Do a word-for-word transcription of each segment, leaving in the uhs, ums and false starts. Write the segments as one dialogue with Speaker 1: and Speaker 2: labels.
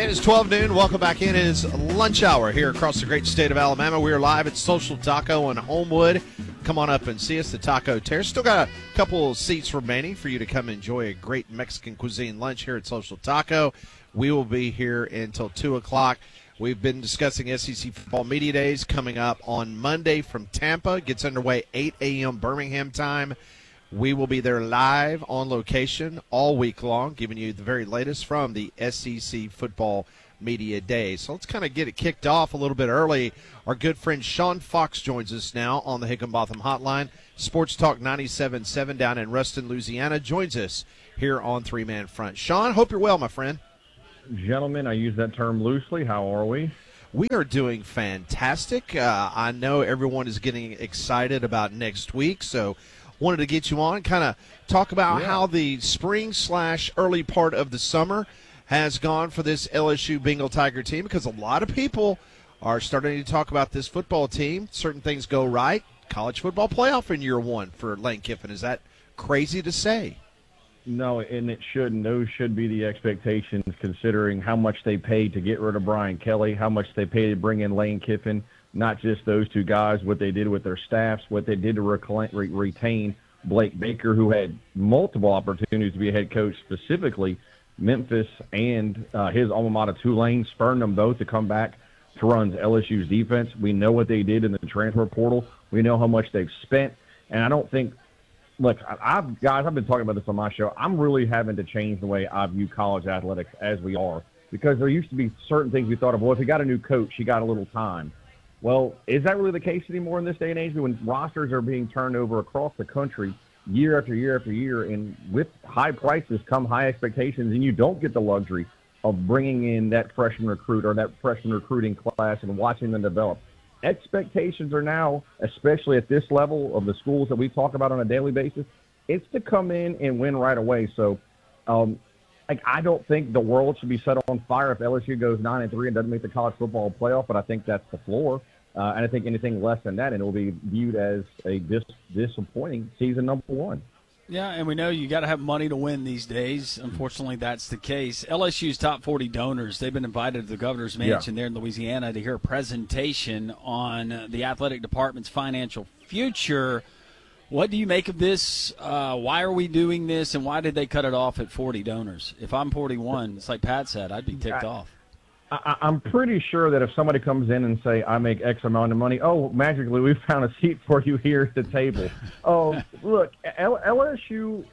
Speaker 1: It is twelve noon. Welcome back in. It is lunch hour here across the great state of Alabama. We are live at Social Taco in Homewood. Come on up and see us, the Taco Terrace. Still got a couple seats remaining for you to come enjoy a great Mexican cuisine lunch here at Social Taco. We will be here until two o'clock. We've been discussing S E C Football Media Days coming up on Monday from Tampa. Gets underway eight a.m. Birmingham time. We will be there live on location all week long, giving you the very latest from the S E C Football Media Days. So let's kind of get it kicked off a little bit early. Our good friend Sean Fox joins us now on the Higginbotham Hotline. Sports Talk ninety-seven point seven down in Ruston, Louisiana, joins us here on Three Man Front. Sean, hope you're well, my friend.
Speaker 2: Gentlemen, I use that term loosely. How are we?
Speaker 1: We are doing fantastic. Uh, I know everyone is getting excited about next week, so wanted to get you on and kind of talk about yeah. how the spring slash early part of the summer has gone for this L S U Bengal Tiger team, because a lot of people are starting to talk about this football team. Certain things go right. College football playoff in year one for Lane Kiffin. Is that crazy to say?
Speaker 2: No, and it shouldn't. Those should be the expectations, considering how much they paid to get rid of Brian Kelly, how much they paid to bring in Lane Kiffin. Not just those two guys, what they did with their staffs, what they did to reclaim, re- retain Blake Baker, who had multiple opportunities to be a head coach, specifically Memphis and uh, his alma mater, Tulane, spurned them both to come back to run L S U's defense. We know what they did in the transfer portal. We know how much they've spent. And I don't think – look, I've, guys, I've been talking about this on my show. I'm really having to change the way I view college athletics as we are, because there used to be certain things we thought of, well, if you got a new coach, you got a little time. Well, is that really the case anymore in this day and age when rosters are being turned over across the country year after year after year, and with high prices come high expectations, and you don't get the luxury of bringing in that freshman recruit or that freshman recruiting class and watching them develop? Expectations are now, especially at this level of the schools that we talk about on a daily basis, it's to come in and win right away. So um, like, I don't think the world should be set on fire if L S U goes nine and three and doesn't make the college football playoff, but I think that's the floor. Uh, and I think anything less than that, and it will be viewed as a dis- disappointing season number one.
Speaker 3: Yeah, and we know you got to have money to win these days. Unfortunately, that's the case. L S U's top forty donors, they've been invited to the governor's mansion yeah. there in Louisiana to hear a presentation on the athletic department's financial future. What do you make of this? Uh, why are we doing this, and why did they cut it off at forty donors? If I'm forty-one, it's like Pat said, I'd be ticked
Speaker 2: I,
Speaker 3: off.
Speaker 2: I, I'm pretty sure that if somebody comes in and say, I make X amount of money, oh, magically we found a seat for you here at the table. Oh, look, L- LSU,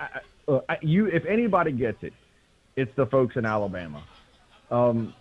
Speaker 2: I, I, you, if anybody gets it, it's the folks in Alabama. Um,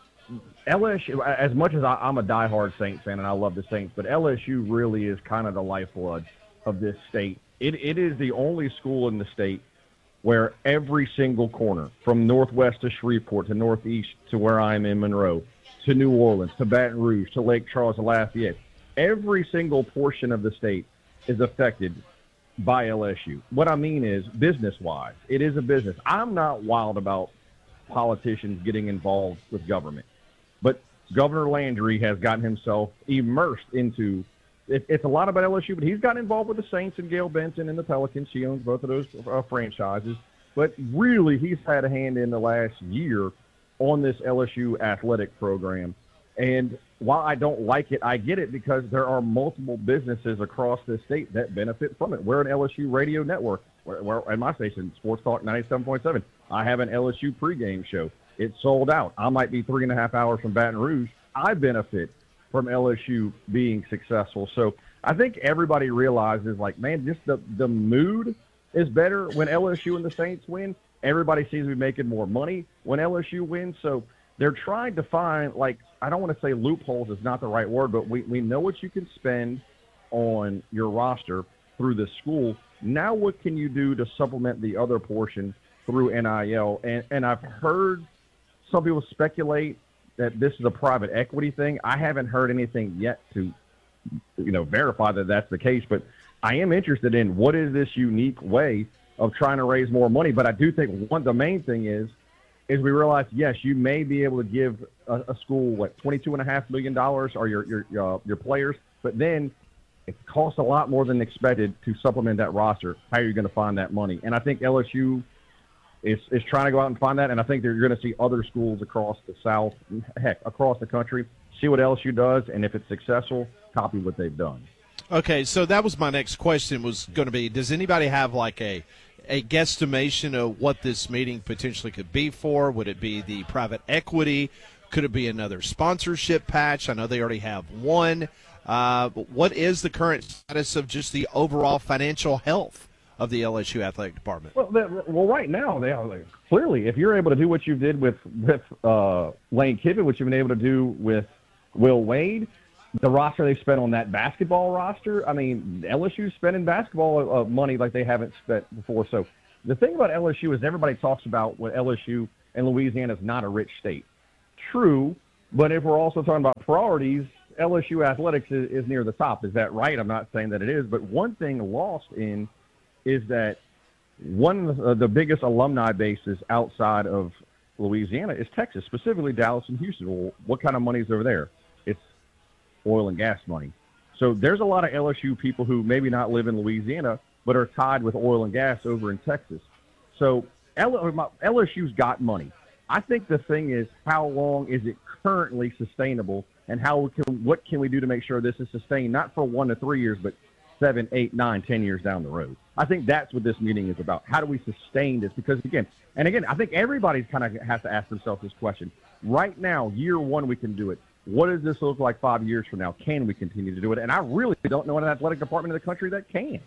Speaker 2: L S U, as much as I, I'm a diehard Saints fan and I love the Saints, but L S U really is kind of the lifeblood of this state. It, it is the only school in the state where every single corner, from northwest to Shreveport to northeast to where I'm in Monroe, to New Orleans, to Baton Rouge, to Lake Charles, to Lafayette, every single portion of the state is affected by L S U. What I mean is, business-wise, it is a business. I'm not wild about politicians getting involved with government, but Governor Landry has gotten himself immersed into it, it's a lot about L S U, but he's gotten involved with the Saints and Gail Benson and the Pelicans. She owns both of those uh, franchises. But really, he's had a hand in the last year on this L S U athletic program. And while I don't like it, I get it, because there are multiple businesses across the state that benefit from it. We're an L S U radio network. We're, we're at my station, Sports Talk ninety-seven point seven. I have an L S U pregame show. It's sold out. I might be three and a half hours from Baton Rouge. I benefit from L S U being successful. So I think everybody realizes, like, man, just the, the mood is better when L S U and the Saints win. Everybody seems to be making more money when L S U wins. So they're trying to find, like, I don't want to say loopholes is not the right word, but we, we know what you can spend on your roster through the school. Now what can you do to supplement the other portion through N I L? And, and I've heard some people speculate that this is a private equity thing. I haven't heard anything yet to, you know, verify that that's the case, but I am interested in what is this unique way of trying to raise more money. But I do think one, the main thing is, is we realize, yes, you may be able to give a, a school, what, twenty-two and a half million dollars or your, your, uh, your players, but then it costs a lot more than expected to supplement that roster. How are you going to find that money? And I think L S U is is trying to go out and find that. And I think that you're going to see other schools across the South, heck, across the country, see what L S U does, and if it's successful, copy what they've done.
Speaker 1: Okay, so that was my next question was going to be, does anybody have like a a guesstimation of what this meeting potentially could be for? Would it be the private equity? Could it be another sponsorship patch? I know they already have one. Uh, what is the current status of just the overall financial health of the L S U athletic department?
Speaker 2: Well, the, well, right now they are like, clearly, if you're able to do what you did with with uh, Lane Kiffin, what you've been able to do with Will Wade, the roster they spent on that basketball roster, I mean, L S U's spending basketball uh, money like they haven't spent before. So the thing about L S U is everybody talks about what L S U and Louisiana is not a rich state. True, but if we're also talking about priorities, L S U athletics is, is near the top. Is that right? I'm not saying that it is, but one thing lost in is that one of the, the biggest alumni bases outside of Louisiana is Texas, specifically Dallas and Houston. Well, what kind of money is over there? It's oil and gas money. So there's a lot of L S U people who maybe not live in Louisiana, but are tied with oil and gas over in Texas. So L- L S U's got money. I think the thing is, how long is it currently sustainable, and how can, what can we do to make sure this is sustained, not for one to three years, but seven, eight, nine, ten years down the road. I think that's what this meeting is about. How do we sustain this? Because, again, and again, I think everybody's kind of has to ask themselves this question. Right now, year one, we can do it. What does this look like five years from now? Can we continue to do it? And I really don't know an athletic department in the country that can.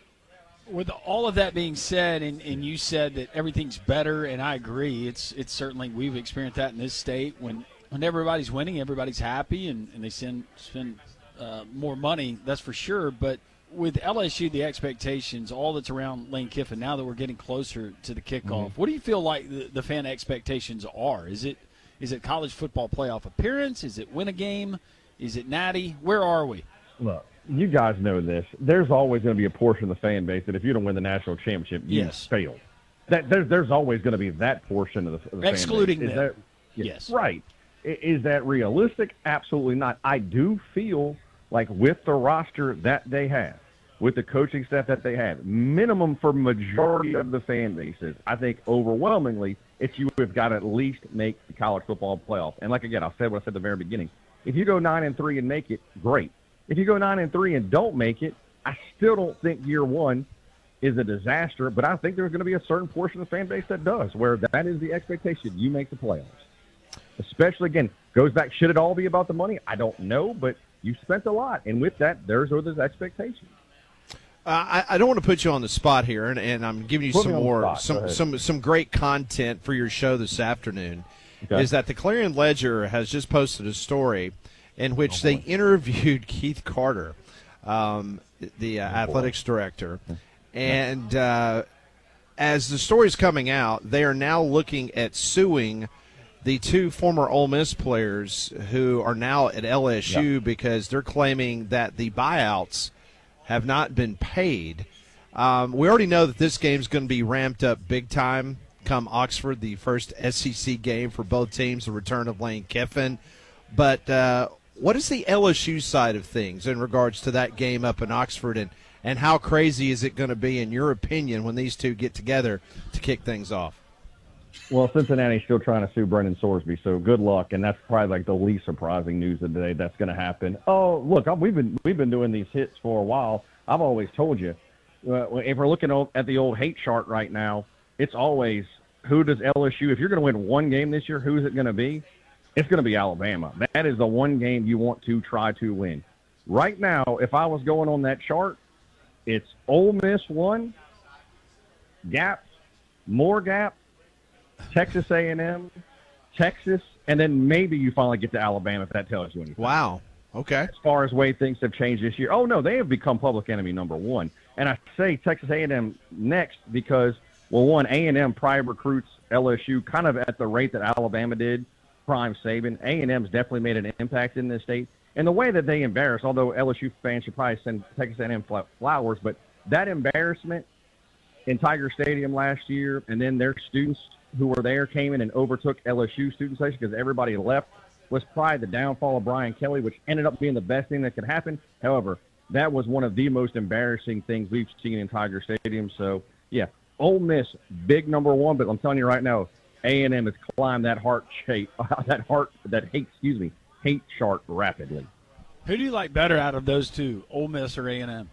Speaker 3: With all of that being said, and, and you said that everything's better, and I agree. It's it's certainly, we've experienced that in this state. When when everybody's winning, everybody's happy, and, and they send, spend uh, more money, that's for sure. But with L S U, the expectations, all that's around Lane Kiffin, now that we're getting closer to the kickoff, mm-hmm. what do you feel like the, the fan expectations are? Is it is it college football playoff appearance? Is it win a game? Is it natty? Where are we?
Speaker 2: Look, you guys know this. There's always going to be a portion of the fan base that if you don't win the national championship, you
Speaker 3: yes.
Speaker 2: fail. That there's there's always going to be that portion of the, of the
Speaker 3: excluding
Speaker 2: fan base.
Speaker 3: them.
Speaker 2: Is that,
Speaker 3: yes.
Speaker 2: yes, right. Is that realistic? Absolutely not. I do feel like with the roster that they have, with the coaching staff that they have, minimum for majority of the fan bases, I think overwhelmingly it's you have got to at least make the college football playoff. And like again, I said what I said at the very beginning. If you go nine and three and make it, great. If you go nine and three and don't make it, I still don't think year one is a disaster. But I think there's going to be a certain portion of the fan base that does, where that is the expectation. You make the playoffs. Especially, again, goes back, should it all be about the money? I don't know, but you spent a lot. And with that, there's are those expectations.
Speaker 1: Uh, I, I don't want to put you on the spot here, and, and I'm giving you
Speaker 2: Put
Speaker 1: some more, some,
Speaker 2: some
Speaker 1: some some great content for your show this afternoon.
Speaker 2: Okay.
Speaker 1: Is that the Clarion Ledger has just posted a story in which
Speaker 2: oh,
Speaker 1: they interviewed Keith Carter, um, the uh, oh, athletics director, and uh, as the story's coming out, they are now looking at suing the two former Ole Miss players who are now at L S U
Speaker 2: yeah.
Speaker 1: because they're claiming that the buyouts have not been paid. Um, we already know that this game's going to be ramped up big time come Oxford, the first S E C game for both teams, the return of Lane Kiffin. But uh, what is the L S U side of things in regards to that game up in Oxford, and, and how crazy is it going to be, in your opinion, when these two get together to kick things off?
Speaker 2: Well, Cincinnati's still trying to sue Brendan Sorsby, so good luck, and that's probably like the least surprising news of the day that's going to happen. Oh, look, we've been we've been doing these hits for a while. I've always told you, uh, if we're looking at the old hate chart right now, it's always who does L S U, if you're going to win one game this year, who is it going to be? It's going to be Alabama. That is the one game you want to try to win. Right now, if I was going on that chart, it's Ole Miss one, Gap, more Gap, Texas A and M, Texas, and then maybe you finally get to Alabama if that tells you anything.
Speaker 1: Wow. Okay.
Speaker 2: As far as way things have changed this year. Oh, no, they have become public enemy number one. And I say Texas A and M next because, well, one, A and M prime recruits L S U kind of at the rate that Alabama did, prime Saban. A and M's definitely made an impact in this state. And the way that they embarrass, although L S U fans should probably send Texas A and M flowers, but that embarrassment in Tiger Stadium last year, and then their students who were there came in and overtook L S U student section because everybody left, was probably the downfall of Brian Kelly, which ended up being the best thing that could happen. However, that was one of the most embarrassing things we've seen in Tiger Stadium. So, yeah, Ole Miss, big number one, but I'm telling you right now, A and M has climbed that heart shape, that heart, that hate, excuse me, hate chart rapidly.
Speaker 3: Who do you like better out of those two, Ole Miss or A and M?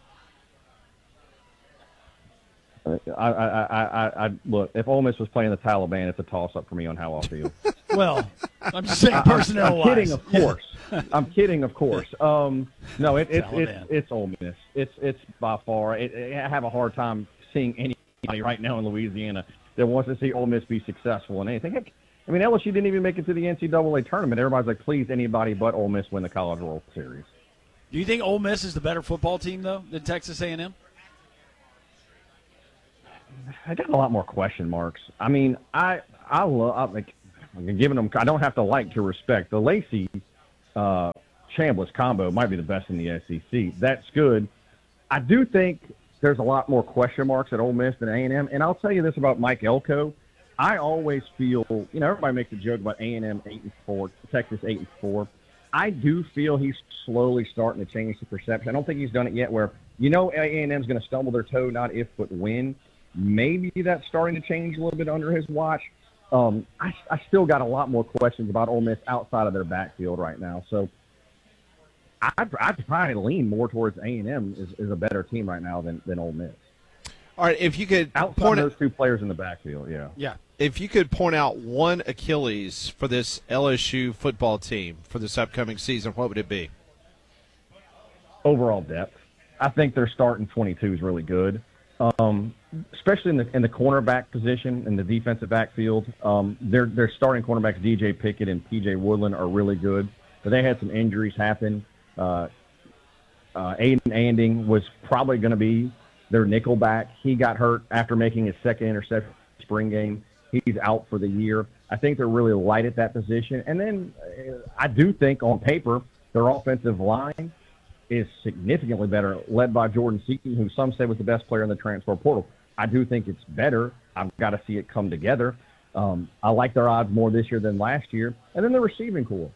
Speaker 2: I, I, I, I, look, if Ole Miss was playing the Taliban, it's a toss-up for me on how I feel.
Speaker 3: Well, I'm just saying personnel-wise.
Speaker 2: I'm kidding, of course. I'm kidding, of course. Um, no, it, it, it, it's it's Ole Miss. It's it's by far. It, it, I have a hard time seeing anybody right now in Louisiana that wants to see Ole Miss be successful in anything. Heck, I mean, L S U didn't even make it to the N C double A tournament. Everybody's like, please, anybody but Ole Miss win the College World Series.
Speaker 3: Do you think Ole Miss is the better football team, though, than Texas A and M?
Speaker 2: I got a lot more question marks. I mean, I I love like I'm giving them. I don't have to like to respect the Lacey uh, Chambliss combo. Might be the best in the S E C. That's good. I do think there's a lot more question marks at Ole Miss than A and M. And I'll tell you this about Mike Elko. I always feel, you know, everybody makes a joke about A and M eight and four, Texas eight and four. I do feel he's slowly starting to change the perception. I don't think he's done it yet. Where you know A and M's going to stumble their toe, not if but when. Maybe that's starting to change a little bit under his watch. Um, I, I still got a lot more questions about Ole Miss outside of their backfield right now. So I'd, I'd probably lean more towards A and M is, is a better team right now than, than Ole Miss.
Speaker 1: All right, if you could
Speaker 2: outside
Speaker 1: point
Speaker 2: those two players in the backfield, yeah,
Speaker 3: yeah.
Speaker 1: If you could point out one Achilles for this L S U football team for this upcoming season, what would it be?
Speaker 2: Overall depth. I think their starting twenty-two is really good. Um, especially in the in the cornerback position in the defensive backfield. Um, their their starting cornerbacks D J Pickett and P J Woodland are really good, but they had some injuries happen. Uh, uh, Aiden Anding was probably going to be their nickel back. He got hurt after making his second interception spring game. He's out for the year. I think they're really light at that position. And then uh, I do think on paper their offensive line is significantly better, led by Jordan Seaton, who some say was the best player in the transfer portal. I do think it's better. I've got to see it come together. Um, I like their odds more this year than last year. And then the receiving core.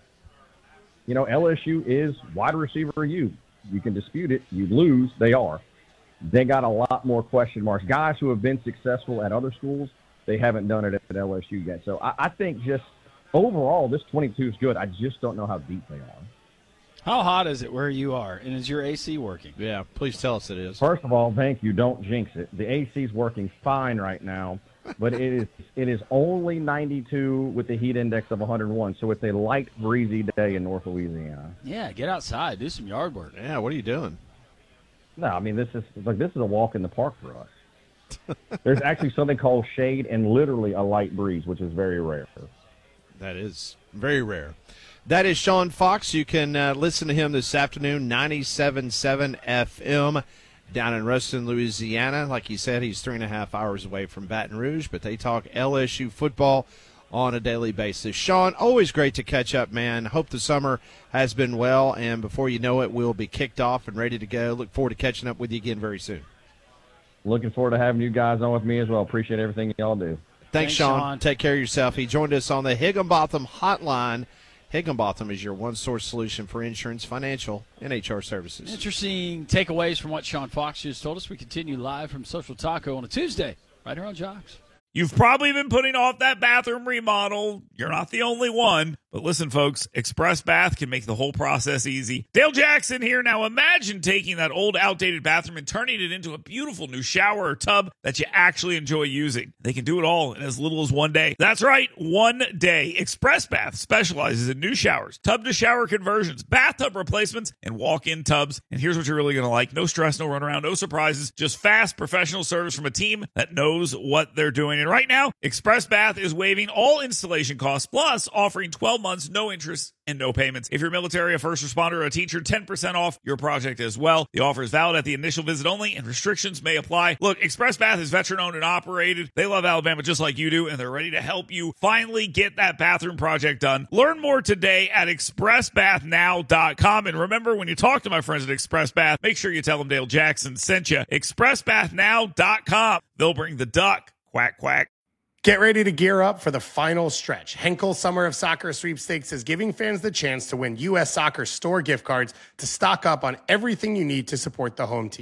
Speaker 2: You know, L S U is wide receiver you. You can dispute it. You lose. They are. They got a lot more question marks. Guys who have been successful at other schools, they haven't done it at L S U yet. So I, I think just overall, this twenty-two is good. I just don't know how deep they are.
Speaker 3: How hot is it where you are, and is your A C working?
Speaker 1: Yeah, please tell us it is.
Speaker 2: First of all, thank you. Don't jinx it. The A C is working fine right now, but it is it is only ninety-two with the heat index of one hundred one, so it's a light, breezy day in North Louisiana.
Speaker 3: Yeah, get outside, do some yard work.
Speaker 1: Yeah, what are you doing?
Speaker 2: No, I mean, this is like this is a walk in the park for us. There's actually something called shade and literally a light breeze, which is very rare.
Speaker 1: That is very rare. That is Sean Fox. You can uh, listen to him this afternoon, ninety-seven point seven F M down in Ruston, Louisiana. Like he said, he's three and a half hours away from Baton Rouge, but they talk L S U football on a daily basis. Sean, always great to catch up, man. Hope the summer has been well, and before you know it, we'll be kicked off and ready to go. Look forward to catching up with you again very soon.
Speaker 2: Looking forward to having you guys on with me as well. Appreciate everything y'all do.
Speaker 1: Thanks,
Speaker 3: Thanks
Speaker 1: Sean.
Speaker 3: Sean.
Speaker 1: Take care of yourself. He joined us on the Higginbotham Hotline. Higginbotham is your one-source solution for insurance, financial, and H R services.
Speaker 3: Interesting takeaways from what Sean Fox just told us. We continue live from Social Taco on a Tuesday, right here on Jocks.
Speaker 4: You've probably been putting off that bathroom remodel. You're not the only one. But listen, folks, Express Bath can make the whole process easy. Dale Jackson here. Now imagine taking that old, outdated bathroom and turning it into a beautiful new shower or tub that you actually enjoy using. They can do it all in as little as one day. That's right, one day. Express Bath specializes in new showers, tub-to-shower conversions, bathtub replacements, and walk-in tubs. And here's what you're really going to like. No stress, no runaround, no surprises. Just fast, professional service from a team that knows what they're doing. And right now, Express Bath is waiving all installation costs, plus offering twelve months, no interest, and no payments. If you're military, a first responder, or a teacher, ten percent off your project as well. The offer is valid at the initial visit only, and restrictions may apply. Look, Express Bath is veteran-owned and operated. They love Alabama just like you do, and they're ready to help you finally get that bathroom project done. Learn more today at express bath now dot com. And remember, when you talk to my friends at Express Bath, make sure you tell them Dale Jackson sent you. express bath now dot com. They'll bring the duck. Quack, quack.
Speaker 5: Get ready to gear up for the final stretch. Henkel Summer of Soccer Sweepstakes is giving fans the chance to win U S Soccer store gift cards to stock up on everything you need to support the home team.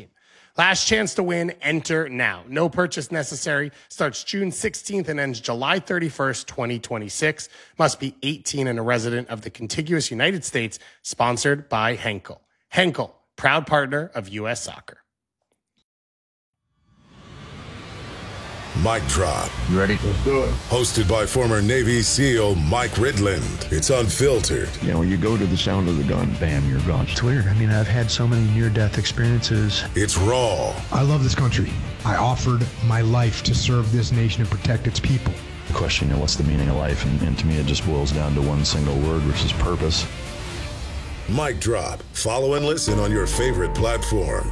Speaker 5: Last chance to win. Enter now. No purchase necessary. Starts June sixteenth and ends July thirty-first, twenty twenty-six. Must be eighteen and a resident of the contiguous United States. Sponsored by Henkel. Henkel, proud partner of U S Soccer.
Speaker 6: Mic Drop.
Speaker 7: You ready? Let's do it.
Speaker 6: Hosted by former Navy SEAL Mike Ridland. It's unfiltered.
Speaker 7: You know, you go to the sound of the gun, bam, you're gone.
Speaker 8: It's weird. I mean, I've had so many near-death experiences.
Speaker 6: It's raw.
Speaker 9: I love this country. I offered my life to serve this nation and protect its people.
Speaker 10: The question, you know, what's the meaning of life? And, and to me, it just boils down to one single word, which is purpose.
Speaker 6: Mic Drop. Follow and listen on your favorite platform.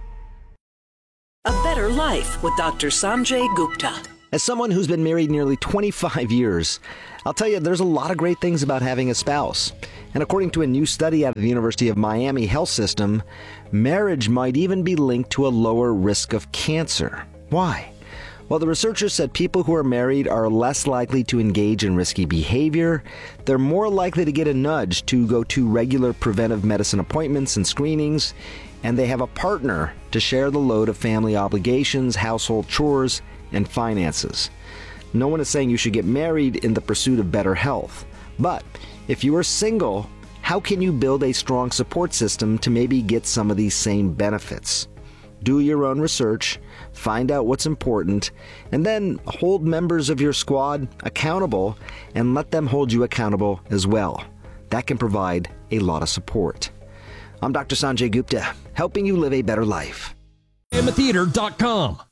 Speaker 11: A Better Life with Doctor Sanjay Gupta.
Speaker 12: As someone who's been married nearly twenty-five years, I'll tell you there's a lot of great things about having a spouse. And according to a new study out of the University of Miami Health System, marriage might even be linked to a lower risk of cancer. Why? Well, the researchers said people who are married are less likely to engage in risky behavior. They're more likely to get a nudge to go to regular preventive medicine appointments and screenings. And they have a partner to share the load of family obligations, household chores, and finances. No one is saying you should get married in the pursuit of better health. But if you are single, how can you build a strong support system to maybe get some of these same benefits? Do your own research, find out what's important, and then hold members of your squad accountable and let them hold you accountable as well. That can provide a lot of support. I'm Doctor Sanjay Gupta, helping you live a better life.
Speaker 13: Theater dot com.